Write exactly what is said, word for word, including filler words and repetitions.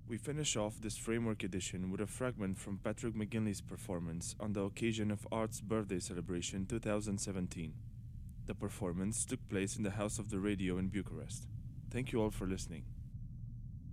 We finish off this framework edition with a fragment from Patrick McGinley's performance on the occasion of Art's birthday celebration twenty seventeen. The performance took place in the House of the Radio in Bucharest. Thank you all for listening.